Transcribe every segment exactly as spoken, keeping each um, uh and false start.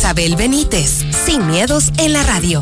Isabel Benítez, Sin Miedos en la Radio.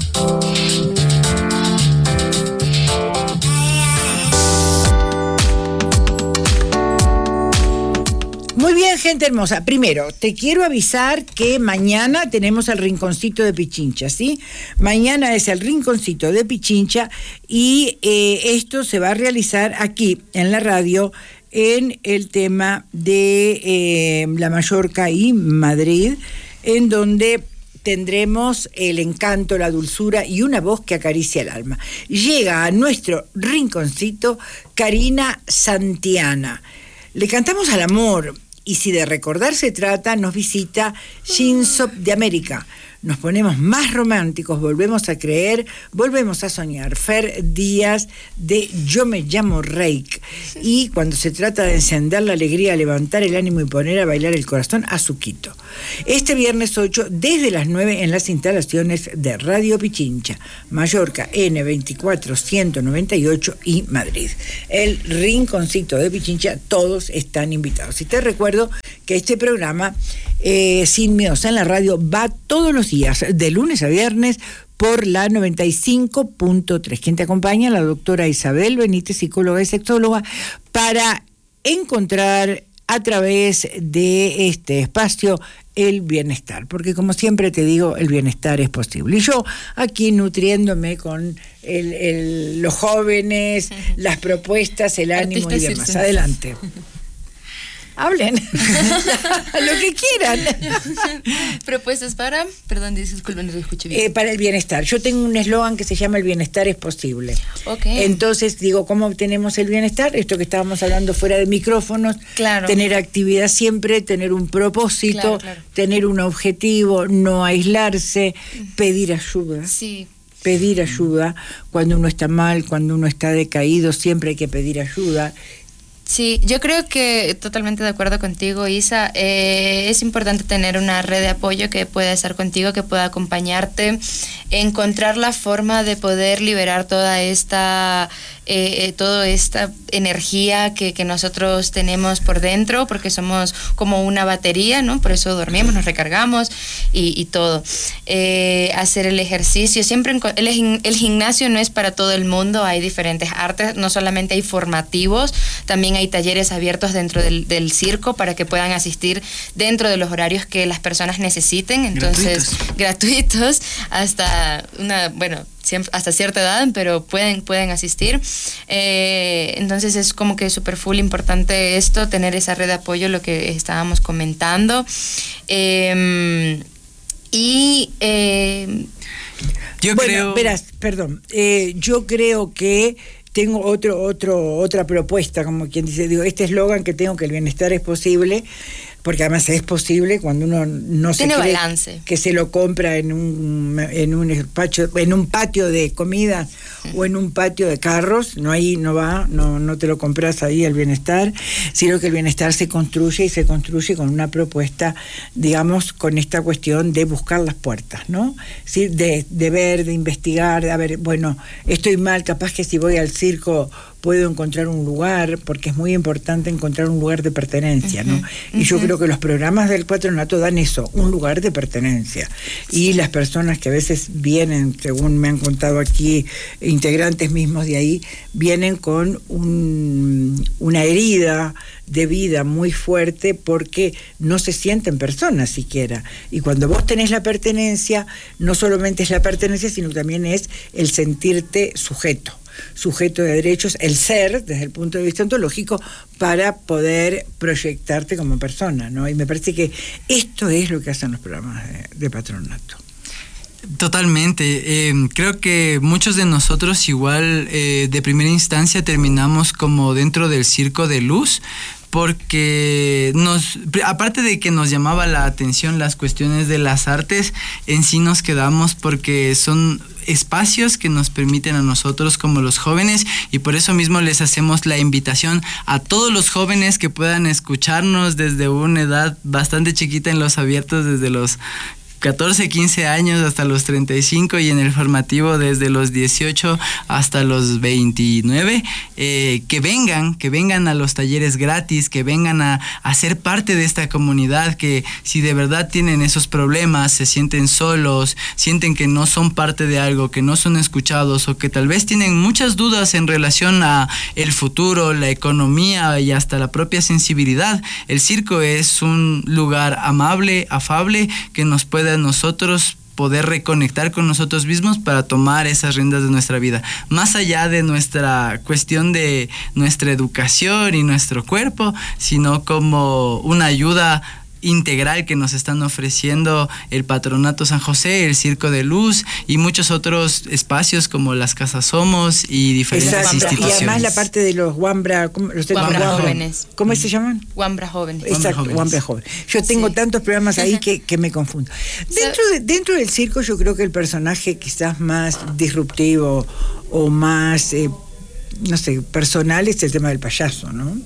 Muy bien, gente hermosa. Primero, te quiero avisar que mañana tenemos el Rinconcito de Pichincha, ¿sí? Mañana es el Rinconcito de Pichincha y eh, esto se va a realizar aquí en la radio en el tema de eh, la Mallorca y Madrid, en donde tendremos el encanto, la dulzura y una voz que acaricia el alma. Llega a nuestro Rinconcito Karina Santiana. Le cantamos al amor. Y si de recordar se trata, nos visita Shinsop de América. Nos ponemos más románticos, volvemos a creer, volvemos a soñar. Fer Díaz de Yo me llamo Reik. Y cuando se trata de encender la alegría, levantar el ánimo y poner a bailar el corazón, Azuquito. Este viernes ocho, desde las nueve, en las instalaciones de Radio Pichincha, Mallorca N veinticuatro ciento noventa y ocho y Madrid. El Rinconcito de Pichincha, todos están invitados. Y te recuerdo que este programa, eh, Sin Miedos en la Radio, va todos los días, de lunes a viernes, por la noventa y cinco punto tres. Quien te acompaña, la doctora Isabel Benítez, psicóloga y sexóloga, para encontrar a través de este espacio el bienestar, porque como siempre te digo, el bienestar es posible. Y yo aquí nutriéndome con el, el, los jóvenes, las propuestas, el ánimo y demás. Adelante. Hablen lo que quieran. Propuestas para, perdón, disculpen, no lo escuché bien. Eh, para el bienestar. Yo tengo un eslogan que se llama el bienestar es posible. Okay. Entonces digo, ¿cómo obtenemos el bienestar? Esto que estábamos hablando fuera de micrófonos, claro. Tener actividad siempre, tener un propósito, claro, claro. Tener un objetivo, no aislarse, pedir ayuda. Sí. Pedir ayuda cuando uno está mal, cuando uno está decaído, siempre hay que pedir ayuda. Sí, yo creo que totalmente de acuerdo contigo, Isa. Eh, es importante tener una red de apoyo que pueda estar contigo, que pueda acompañarte, encontrar la forma de poder liberar toda esta, eh, toda esta energía que, que nosotros tenemos por dentro, porque somos como una batería, ¿no? Por eso dormimos, nos recargamos y, y todo. Eh, hacer el ejercicio, siempre el, el gimnasio no es para todo el mundo, hay diferentes artes, no solamente hay formativos, también hay talleres abiertos dentro del, del circo para que puedan asistir dentro de los horarios que las personas necesiten, entonces gratuitos, gratuitos hasta una, bueno, siempre, hasta cierta edad, pero pueden, pueden asistir. Eh, entonces es como que súper full importante esto, tener esa red de apoyo, lo que estábamos comentando. Eh, y eh, yo bueno, creo... verás, perdón, eh, yo creo que tengo otro, otro, otra propuesta, como quien dice, digo, este eslogan que tengo, que el bienestar es posible, porque además es posible cuando uno no se tiene cree balance, que se lo compra en un en un patio, en un patio de comida sí. O en un patio de carros, no ahí no va, no, no te lo compras ahí el bienestar, sino que el bienestar se construye y se construye con una propuesta, digamos, con esta cuestión de buscar las puertas, ¿no? ¿Sí? De, de ver, de investigar, de a ver, bueno, estoy mal, capaz que si voy al circo puedo encontrar un lugar, porque es muy importante encontrar un lugar de pertenencia, ¿no? Uh-huh, y yo uh-huh. creo que los programas del patronato dan eso, un lugar de pertenencia. Sí. Y las personas que a veces vienen, según me han contado aquí, integrantes mismos de ahí, vienen con un, una herida de vida muy fuerte porque no se sienten personas siquiera. Y cuando vos tenés la pertenencia, no solamente es la pertenencia, sino también es el sentirte sujeto. sujeto de derechos, el ser, desde el punto de vista ontológico, para poder proyectarte como persona, ¿no? Y me parece que esto es lo que hacen los programas de, de patronato. Totalmente. Eh, creo que muchos de nosotros igual eh, de primera instancia terminamos como dentro del circo de luz, porque nos, aparte de que nos llamaba la atención las cuestiones de las artes, en sí nos quedamos porque son espacios que nos permiten a nosotros como los jóvenes, y por eso mismo les hacemos la invitación a todos los jóvenes que puedan escucharnos desde una edad bastante chiquita en los abiertos, desde los catorce, quince años hasta los treinta y cinco y en el formativo desde los dieciocho hasta los veintinueve, eh, que vengan, que vengan a los talleres gratis, que vengan a, a ser parte de esta comunidad, que si de verdad tienen esos problemas, se sienten solos, sienten que no son parte de algo, que no son escuchados o que tal vez tienen muchas dudas en relación a el futuro, la economía y hasta la propia sensibilidad. El circo es un lugar amable, afable, que nos puede a nosotros poder reconectar con nosotros mismos para tomar esas riendas de nuestra vida, más allá de nuestra cuestión de nuestra educación y nuestro cuerpo, sino como una ayuda integral que nos están ofreciendo el Patronato San José, el Circo de Luz y muchos otros espacios como las Casas Somos y diferentes Exacto. instituciones. Y además la parte de los Wambra, ¿cómo, los Wambra Wambra jóvenes. ¿Cómo se llaman? Wambra jóvenes. Exacto, Wambra jóvenes. Yo tengo Sí. tantos programas ahí que, que me confundo. Dentro, de, dentro del circo yo creo que el personaje quizás más disruptivo o más, eh, no sé, personal es el tema del payaso, ¿no?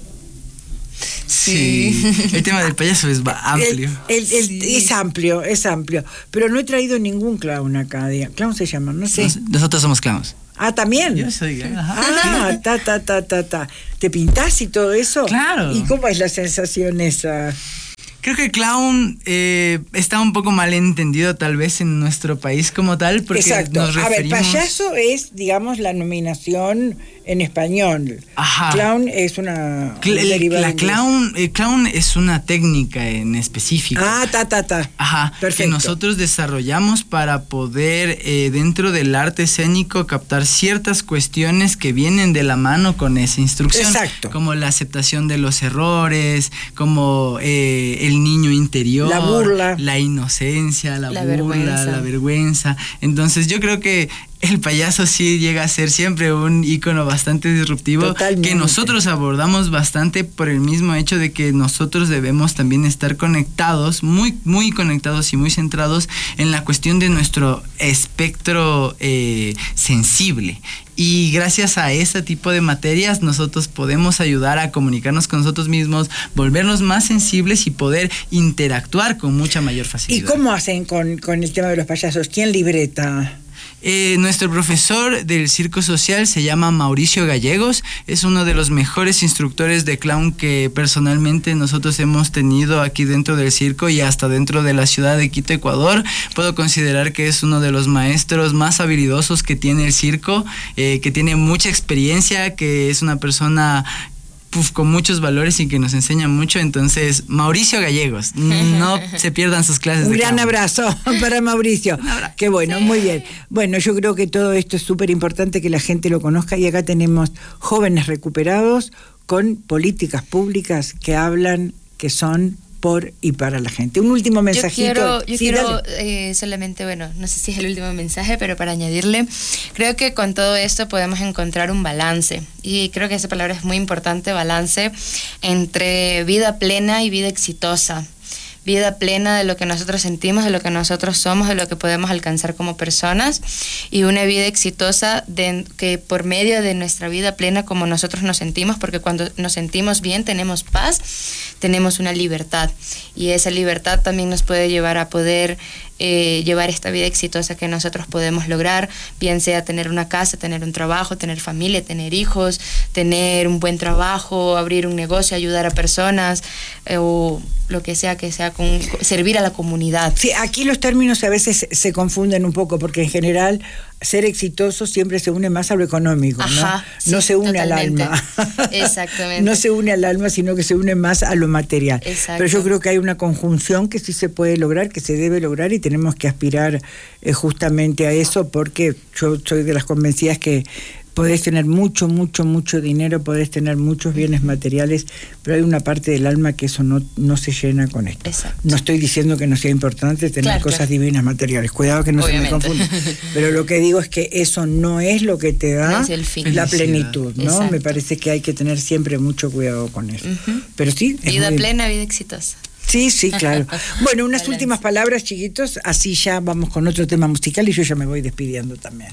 Sí, el tema del payaso es amplio. El, el, el, Sí. Es amplio, es amplio. Pero no he traído ningún clown acá. Diga. Clown se llama, no sé. Nos- nosotros somos clowns. Ah, también. Yo soy, ajá. Ah, ta, ta, ta, ta, ta. ¿Te pintás y todo eso? Claro. ¿Y cómo es la sensación esa? Creo que el clown eh, está un poco mal entendido tal vez en nuestro país como tal, porque Exacto. nos A ver, referimos... payaso es, digamos, la nominación en español. Ajá. Clown es una... Cl- un el, derivado la inglés. clown, el clown es una técnica en específico. Ah, ta, ta, ta. Ajá, Perfecto. que nosotros desarrollamos para poder eh, dentro del arte escénico captar ciertas cuestiones que vienen de la mano con esa instrucción. Exacto. Como la aceptación de los errores, como eh, el niño interior, La burla. la inocencia, la, La burla, vergüenza. la vergüenza. Entonces yo creo que el payaso sí llega a ser siempre un ícono bastante disruptivo. Totalmente. Que nosotros abordamos bastante por el mismo hecho de que nosotros debemos también estar conectados, muy, muy conectados y muy centrados en la cuestión de nuestro espectro eh, sensible. Y gracias a ese tipo de materias nosotros podemos ayudar a comunicarnos con nosotros mismos, volvernos más sensibles y poder interactuar con mucha mayor ¿Y facilidad. cómo hacen con, con el tema de los payasos? ¿Quién libreta? Eh, nuestro profesor del circo social se llama Mauricio Gallegos, es uno de los mejores instructores de clown que personalmente nosotros hemos tenido aquí dentro del circo y hasta dentro de la ciudad de Quito, Ecuador. Puedo considerar que es uno de los maestros más habilidosos que tiene el circo, eh, que tiene mucha experiencia, que es una persona Puf, con muchos valores y que nos enseña mucho. Entonces, Mauricio Gallegos, no se pierdan sus clases. Un de gran clown. abrazo para Mauricio. Qué bueno, muy bien. Bueno, yo creo que todo esto es súper importante que la gente lo conozca y acá tenemos jóvenes recuperados con políticas públicas que hablan, que son por y para la gente. Un último mensajito. Yo quiero, yo Sí, quiero dale. eh, solamente, bueno, no sé si es el último mensaje, pero para añadirle, creo que con todo esto podemos encontrar un balance. Y creo que esa palabra es muy importante, balance, entre vida plena y vida exitosa. Vida plena de lo que nosotros sentimos, de lo que nosotros somos, de lo que podemos alcanzar como personas, y una vida exitosa de, que por medio de nuestra vida plena como nosotros nos sentimos, porque cuando nos sentimos bien tenemos paz, tenemos una libertad, y esa libertad también nos puede llevar a poder eh, llevar esta vida exitosa que nosotros podemos lograr, bien sea tener una casa, tener un trabajo, tener familia, tener hijos, tener un buen trabajo, abrir un negocio, ayudar a personas, eh, o lo que sea que sea, con, servir a la comunidad. Sí, aquí los términos a veces se confunden un poco porque en general ser exitoso siempre se une más a lo económico, Ajá, ¿no? sí, No se une totalmente. al alma. Exactamente. No se une al alma, sino que se une más a lo material. Exacto. Pero yo creo que hay una conjunción que sí se puede lograr, que se debe lograr y tenemos que aspirar eh, justamente a eso, porque yo soy de las convencidas que podés tener mucho, mucho, mucho dinero, podés tener muchos bienes materiales, pero hay una parte del alma que eso no, no se llena con esto. Exacto. No estoy diciendo que no sea importante tener Claro, cosas claro. divinas materiales, cuidado que no Obviamente. se me confunda. Pero lo que digo es que eso no es lo que te da No es el fin. la Felicidad. plenitud, ¿no? Exacto. Me parece que hay que tener siempre mucho cuidado con eso. Ujú. Pero sí, es Vida muy- plena, vida exitosa. Sí, sí, claro. Bueno, unas Balance. últimas palabras, chiquitos, así ya vamos con otro tema musical y yo ya me voy despidiendo también.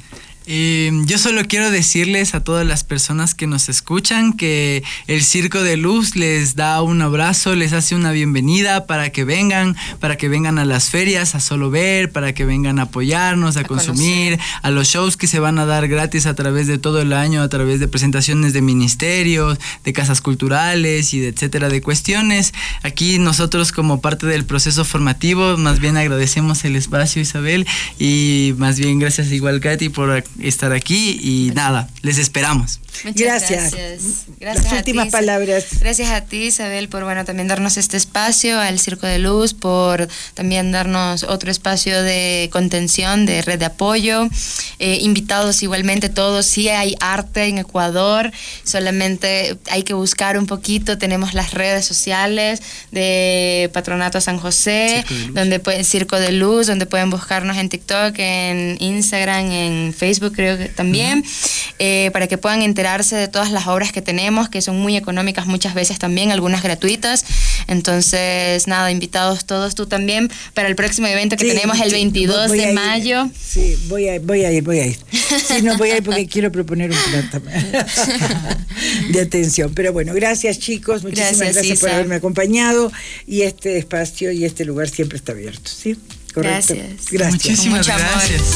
Eh, yo solo quiero decirles a todas las personas que nos escuchan que el Circo de Luz les da un abrazo, les hace una bienvenida para que vengan, para que vengan a las ferias a solo ver, para que vengan a apoyarnos, a, a consumir, conocer. A los shows que se van a dar gratis a través de todo el año, a través de presentaciones de ministerios, de casas culturales y de etcétera, de cuestiones. Aquí nosotros como parte del proceso formativo, más bien agradecemos el espacio, Isabel, y más bien gracias igual, Katy, por estar aquí y nada, les esperamos. Muchas gracias. Gracias, gracias Las a últimas ti, palabras. Gracias a ti, Isabel, por bueno también darnos este espacio al Circo de Luz, por también darnos otro espacio de contención, de red de apoyo. Eh, invitados igualmente todos, sí hay arte en Ecuador, solamente hay que buscar un poquito. Tenemos las redes sociales de Patronato San José, Circo donde pueden, Circo de Luz, donde pueden buscarnos en TikTok, en Instagram, en Facebook creo que también, uh-huh. eh, para que puedan enterarse de todas las obras que tenemos, que son muy económicas muchas veces también, algunas gratuitas. Entonces, nada, invitados todos, tú también, para el próximo evento que sí, tenemos el veintidós de mayo. Sí, voy a ir, voy a ir, voy a ir. Sí, no voy a ir porque quiero proponer un plan también de atención. Pero bueno, gracias chicos, muchísimas gracias, gracias por haberme acompañado, y este espacio y este lugar siempre está abierto, ¿sí? Correcto. Gracias. Gracias. Muchísimas gracias.